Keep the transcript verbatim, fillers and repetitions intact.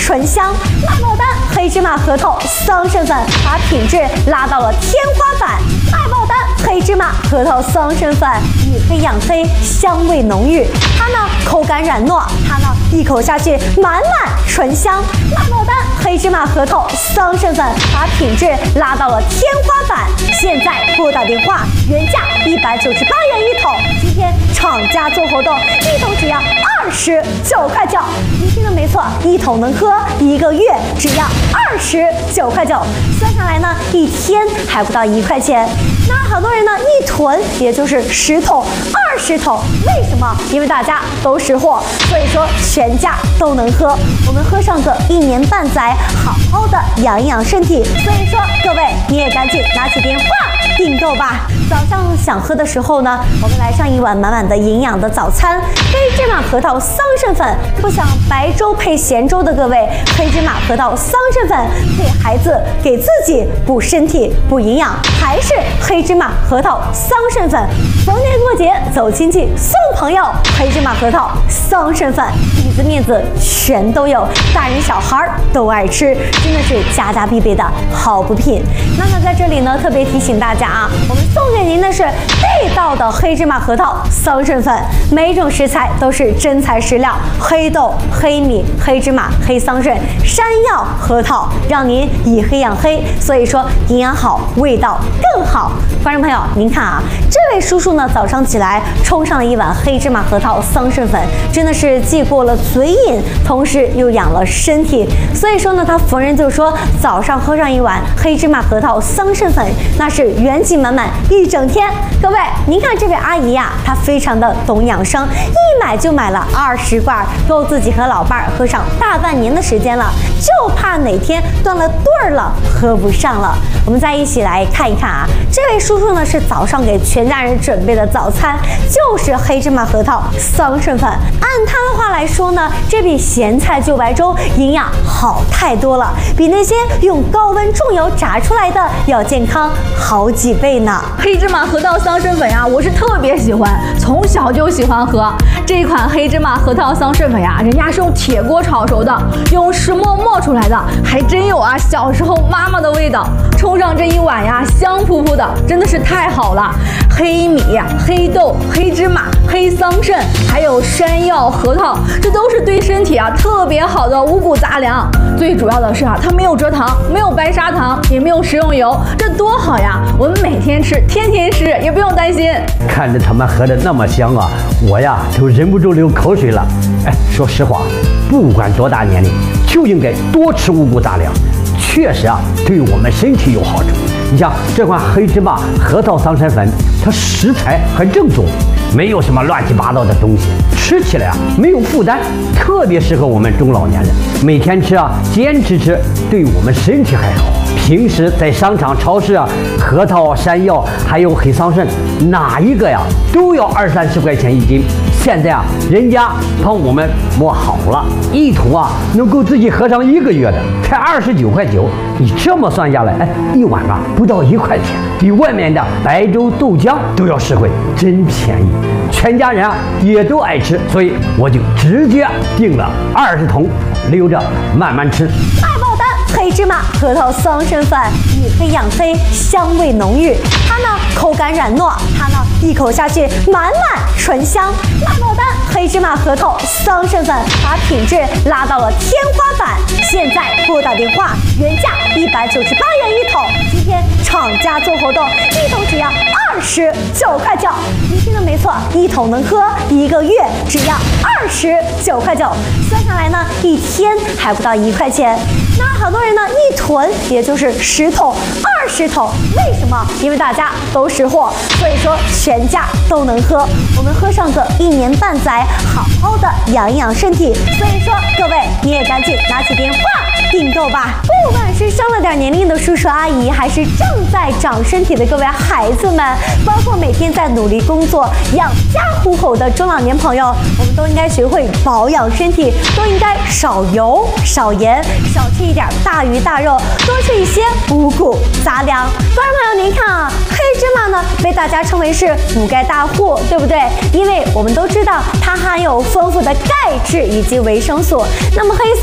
醇香，辣爆单黑芝麻核桃桑葚粉把品质拉到了天花板，爱爆单黑芝麻核桃桑葚粉以黑养黑，香味浓郁，它呢口感软糯，它呢一口下去满满醇香，辣爆单黑芝麻核桃桑葚粉把品质拉到了天花板，现在拨打电话，原价一百九十八元一桶，今天厂家做活动，一桶只要二十九块九，你听的没错，一桶能喝一个月，只要二十九块九，算下来呢，一天还不到一块钱。那好多人呢，一囤也就是十桶、二十桶，为什么？因为大家都识货，所以说全家都能喝。我们喝上个一年半载，好好的养一养身体。所以说，各位你也赶紧拿起电话订购吧。早上想喝的时候呢，我们来上一碗满满的营养的早餐，黑芝麻核桃桑葚粉。不想白粥配咸粥的各位，黑芝麻核桃桑葚粉给孩子、给自己补身体、补营养，还是黑芝麻核桃桑葚粉。逢年过节走亲戚送朋友，黑芝麻核桃桑葚粉，里子面子全都有，大人小孩都爱吃，真的是家家必备的好补品。那么在这里呢，特别提醒大家啊，我们送给您的是地道的黑芝麻核桃桑葚粉，每一种食材都是真材实料，黑豆、黑米、黑芝麻、黑桑葚、山药、核桃，让您以黑养黑，所以说营养好，味道更好。观众朋友，您看啊，这位叔叔呢，早上起来冲上了一碗黑芝麻核桃桑葚粉，真的是既过了嘴瘾，同时又养了身体。所以说呢，他逢人就说，早上喝上一碗黑芝麻核桃桑葚粉，那是元气满满一整天。各位，您看这位阿姨呀、啊，她非常的懂养生，一买就买了二十罐，够自己和老伴儿喝上大半年的时间了，就怕哪天断了队儿了，喝不上了。我们再一起来看一看啊，这位叔叔呢是早上给全家人准备的早餐，就是黑芝麻核桃桑葚粉。按他的话来说呢，这比咸菜就白粥营养好太多了，比那些用高温重油炸出来的要健康好几倍呢。 黑芝麻核桃桑葚粉呀、啊，我是特别喜欢，从小就喜欢喝这款黑芝麻核桃桑葚粉呀、啊，人家是用铁锅炒熟的，用石磨磨出来的，还真有啊小时候妈妈的味道。冲上这一碗呀，香扑扑的，真的是太好了。黑米、黑豆、黑芝麻、黑桑葚，还有山药、核桃，这都是对身体啊特别好的五谷杂粮。最主要的是啊，它没有蔗糖，没有白砂糖，也没有食用油，这多好呀！我们每天吃，天天吃，也不用担心。 看着他们喝的那么香啊，我呀都忍不住流口水了。哎，说实话，不管多大年龄，就应该多吃五谷杂粮，确实啊，对我们身体有好处。你像这款黑芝麻核桃桑葚粉，它食材很正宗，没有什么乱七八糟的东西，吃起来啊没有负担，特别适合我们中老年人。每天吃啊，坚持吃，对我们身体还好。平时在商场、超市啊，核桃、山药还有黑桑葚，哪一个呀都要二三十块钱一斤。现在啊，人家帮我们磨好了，一桶啊能够自己喝上一个月的，才二十九块九。你这么算下来，哎，一碗啊不到一块钱，比外面的白粥豆浆都要实惠，真便宜。全家人啊也都爱吃，所以我就直接订了二十桶，留着慢慢吃。 黑芝麻核桃桑葚粉以黑养黑，香味浓郁，它呢口感软糯，它呢一口下去满满醇香，辣爆单黑芝麻核桃桑葚粉把品质拉到了天花板，现在拨打电话，原价一百九十八元一桶，今天厂家做活动，一桶只要二十九块九，你听的没错，一桶能喝一个月，只要二十九块九，算下来呢，一天还不到一块钱。那好多人呢，一囤也就是十桶、二十桶，为什么？因为大家都识货，所以说全家都能喝。我们喝上个一年半载，好好的养一养身体。所以说，各位你也赶紧拿起电话订购吧。不管是上了点年龄的叔叔阿姨，还是正在长身体的各位孩子们，包括每天在努力工作、养家糊口的中老年朋友，我们都应该学会保养身体，都应该少油、少盐，少吃一点大鱼大肉，多吃一些五谷杂粮。观众朋友，您看啊，黑芝麻呢被大家称为是补钙大户，对不对？因为我们都知道它含有丰富的钙质以及维生素。那么黑